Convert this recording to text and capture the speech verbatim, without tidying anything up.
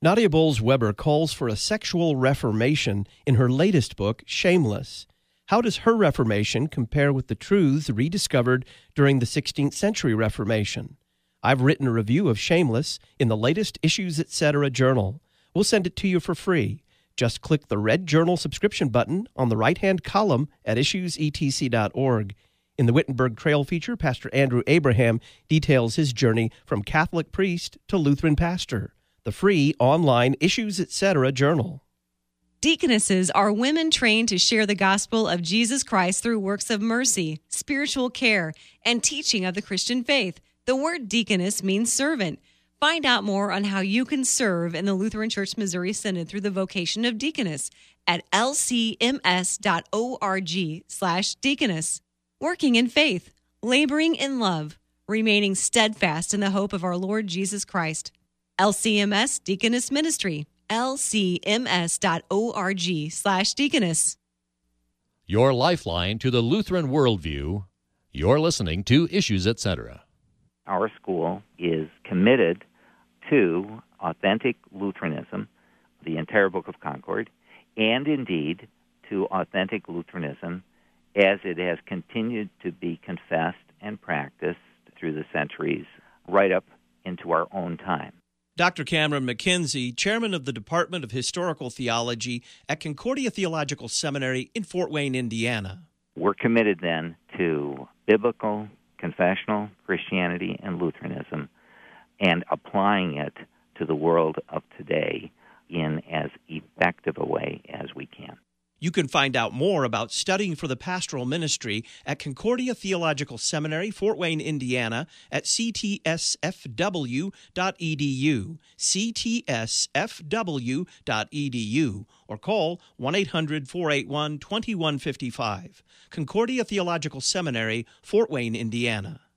Nadia Bolz-Weber calls for a sexual reformation in her latest book, Shameless. How does her reformation compare with the truths rediscovered during the sixteenth century Reformation? I've written a review of Shameless in the latest Issues Etc. journal. We'll send it to you for free. Just click the red journal subscription button on the right-hand column at issues e t c dot org. In the Wittenberg Trail feature, Pastor Andrew Abraham details his journey from Catholic priest to Lutheran pastor. The free online Issues Etc. journal. Deaconesses are women trained to share the gospel of Jesus Christ through works of mercy, spiritual care, and teaching of the Christian faith. The word deaconess means servant. Find out more on how you can serve in the Lutheran Church Missouri Synod through the vocation of deaconess at l c m s dot org slash deaconess. Working in faith, laboring in love, remaining steadfast in the hope of our Lord Jesus Christ. L C M S Deaconess Ministry, l c m s dot org slash deaconess. Your lifeline to the Lutheran worldview. You're listening to Issues Etc. Our school is committed to authentic Lutheranism, the entire Book of Concord, and indeed to authentic Lutheranism as it has continued to be confessed and practiced through the centuries, right up into our own time. Doctor Cameron McKenzie, chairman of the Department of Historical Theology at Concordia Theological Seminary in Fort Wayne, Indiana. We're committed then to biblical, confessional Christianity and Lutheranism and applying it to the world of today in as effective a way as we can. You can find out more about studying for the pastoral ministry at Concordia Theological Seminary, Fort Wayne, Indiana, at c t s f w dot e d u, c t s f w dot e d u, or call one eight hundred, four eight one, two one five five. Concordia Theological Seminary, Fort Wayne, Indiana.